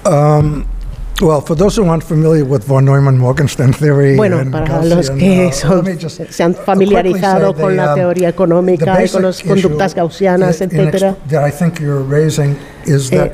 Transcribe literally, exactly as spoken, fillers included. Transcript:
Um, well, for those who aren't familiar with von Neumann-Morgenstern theory, Bueno, and para Gaussian, los que uh, son, let me just se han familiarizado quickly say con the, la um, teoría the económica y con basic las conductas issue gaussianas, in- in etcétera, ex- that I think you're raising is Eh, that